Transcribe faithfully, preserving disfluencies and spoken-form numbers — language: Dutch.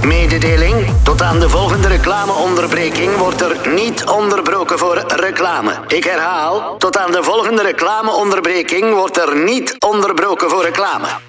Mededeling. Tot aan de volgende reclameonderbreking wordt er niet onderbroken voor reclame. Ik herhaal. Tot aan de volgende reclameonderbreking wordt er niet onderbroken voor reclame.